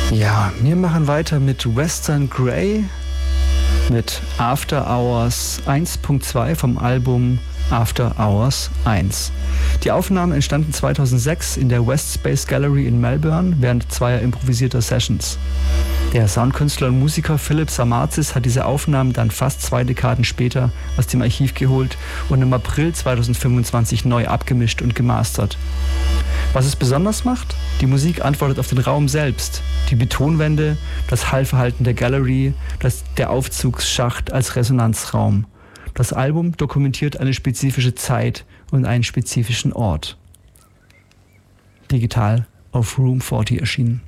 Ja, wir machen weiter mit Western Grey mit After Hours 1.2 vom Album After Hours 1. Die Aufnahmen entstanden 2006 in der West Space Gallery in Melbourne während zweier improvisierter Sessions. Der Soundkünstler und Musiker Philipp Samazis hat diese Aufnahmen dann fast 2 Dekaden später aus dem Archiv geholt und im April 2025 neu abgemischt und gemastert. Was es besonders macht? Die Musik antwortet auf den Raum selbst. Die Betonwände, das Hallverhalten der Gallery, der Aufzugsschacht als Resonanzraum. Das Album dokumentiert eine spezifische Zeit und einen spezifischen Ort. Digital auf Room 40 erschienen.